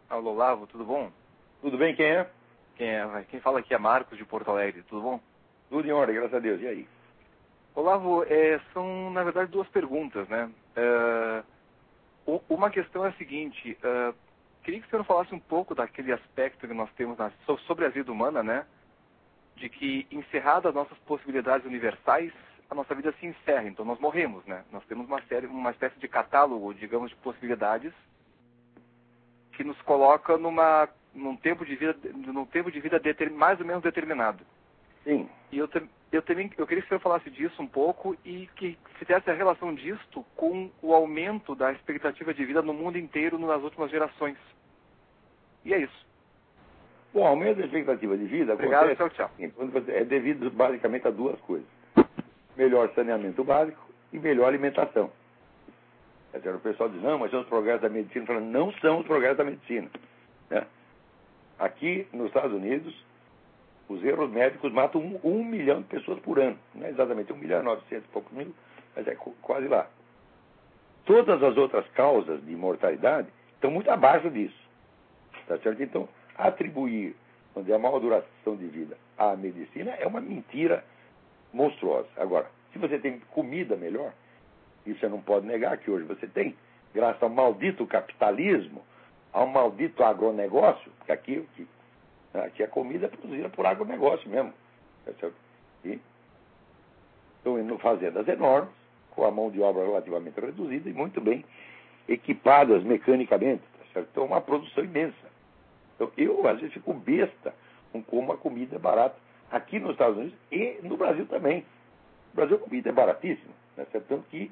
Alô, Olavo, tudo bom? Tudo bem, quem é? Quem fala aqui é Marcos, de Porto Alegre, tudo bom? Tudo em ordem, graças a Deus. E aí? Olavo, são, na verdade, duas perguntas, né? Uma questão é a seguinte, queria que o senhor falasse um pouco daquele aspecto que nós temos sobre a vida humana, né? De que, encerradas nossas possibilidades universais, a nossa vida se encerra, então nós morremos, né? Nós temos uma espécie de catálogo, digamos, de possibilidades que nos coloca num tempo de vida mais ou menos determinado. Sim. E eu queria que o senhor falasse disso um pouco e que fizesse a relação disto com o aumento da expectativa de vida no mundo inteiro nas últimas gerações. E é isso. Bom, o aumento da expectativa de vida Obrigado, acontece tchau. é devido basicamente a duas coisas. Melhor saneamento básico e melhor alimentação. O pessoal diz, não, mas são os progressos da medicina. Falo, não são os progressos da medicina. Né? Aqui nos Estados Unidos, os erros médicos matam 1 milhão de pessoas por ano. Não é exatamente 1.900.000 e poucos mil, mas é quase lá. Todas as outras causas de mortalidade estão muito abaixo disso. Tá certo? Então, atribuir a maior duração de vida à medicina é uma mentira monstruosa. Agora, se você tem comida melhor, isso você não pode negar que hoje você tem, graças ao maldito capitalismo, ao maldito agronegócio, que aqui a comida é produzida por agronegócio mesmo. Tá certo? E estão indo fazendas enormes, com a mão de obra relativamente reduzida e muito bem equipadas mecanicamente. Tá certo? Então, uma produção imensa. Então, eu, às vezes, fico besta com como a comida é barata aqui nos Estados Unidos e no Brasil também. No Brasil, a comida é baratíssima. Né? Tanto que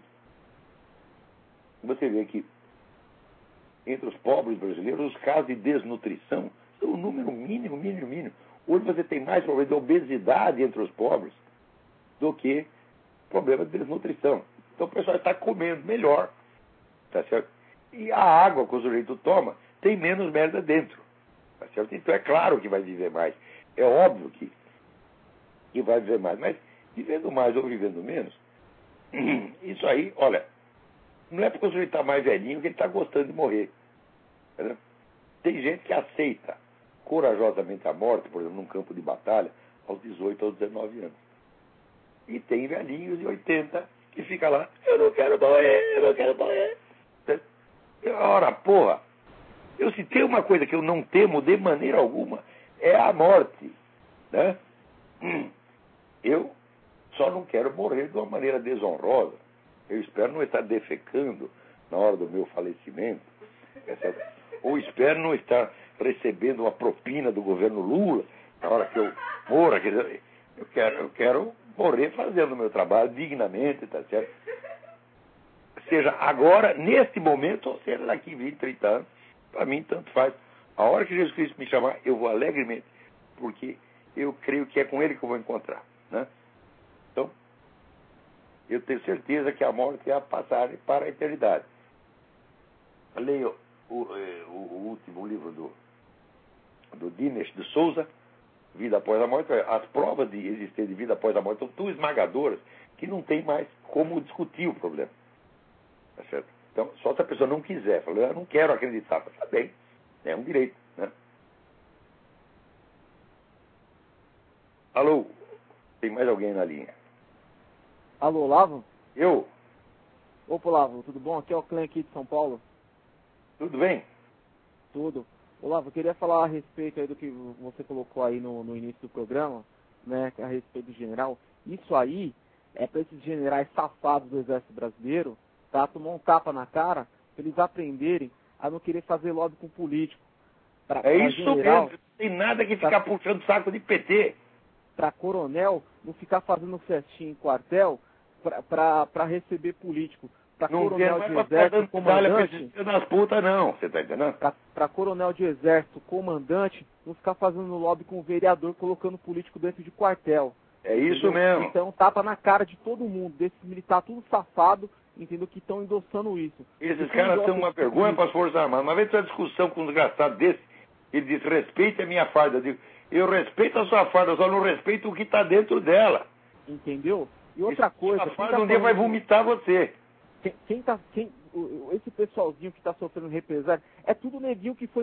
você vê que entre os pobres brasileiros, os casos de desnutrição são um número mínimo. Hoje você tem mais problema de obesidade entre os pobres do que problema de desnutrição. Então o pessoal está comendo melhor. Tá certo? E a água que o sujeito toma tem menos merda dentro. Tá certo? Então é claro que vai viver mais. É óbvio que vai viver mais. Mas vivendo mais ou vivendo menos, isso aí, olha, não é porque o sujeito está mais velhinho que ele está gostando de morrer. Entendeu? Tem gente que aceita corajosamente a morte, por exemplo, num campo de batalha, aos 18 ou 19 anos. E tem velhinhos de 80 que fica lá, eu não quero morrer. Ora, porra, se tem uma coisa que eu não temo de maneira alguma, é a morte. Né? Eu só não quero morrer de uma maneira desonrosa. Eu espero não estar defecando na hora do meu falecimento. Ou espero não estar recebendo uma propina do governo Lula na hora que eu morra. Eu quero morrer fazendo o meu trabalho dignamente, tá certo? Seja agora, neste momento, ou seja daqui 20, 30 anos, para mim tanto faz. A hora que Jesus Cristo me chamar, eu vou alegremente, porque eu creio que é com Ele que eu vou encontrar. Né? Então, eu tenho certeza que a morte é a passagem para a eternidade. Leio o último livro do Dinesh de Souza, Vida Após a Morte. As provas de existência de vida após a morte são tão esmagadoras que não tem mais como discutir o problema. Tá certo? Então, só se a pessoa não quiser, fala, eu não quero acreditar, tá bem, é um direito. Né? Alô, tem mais alguém na linha? Alô, Olavo? Eu? Opa, Olavo, tudo bom? Aqui é o Clã aqui de São Paulo. Tudo bem? Tudo. Olavo, eu queria falar a respeito aí do que você colocou aí no início do programa, né, a respeito do general. Isso aí é para esses generais safados do Exército Brasileiro, tá, tomar um tapa na cara, para eles aprenderem a não querer fazer lobby com político. Isso general, mesmo, não tem nada que ficar puxando saco de PT. Para coronel não ficar fazendo festinha em quartel para receber político. Para coronel de exército, comandante... das putas, não. Você tá entendendo? Para coronel de exército, comandante, não ficar fazendo lobby com o vereador, colocando político dentro de quartel. É isso entendeu? mesmo. Então, tapa na cara de todo mundo, desses militares tudo safado, entendeu? Que estão endossando isso. Esses caras são uma vergonha para as Forças Armadas. Uma vez uma discussão com um desgraçado desse, ele disse, respeite a minha farda. Eu digo, eu respeito a sua farda, só não respeito o que está dentro dela. Entendeu? E outra coisa... A farda um dia vai vomitar você. Esse pessoalzinho que está sofrendo represália, é tudo neguinho que foi